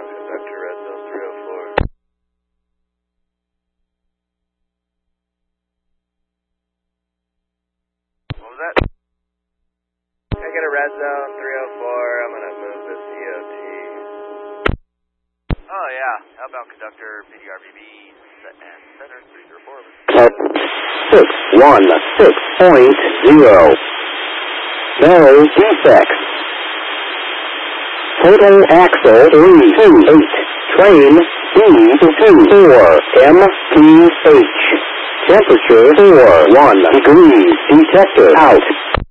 Outbound conductor, red zone 304. What was that? Can I get a red zone 304? I'm gonna move this EOT. Oh yeah, outbound conductor, PDRBB, and center 304. 616.0. No defects. Total axle 328. Train B24 MPH. Temperature 41 degrees. Detector out.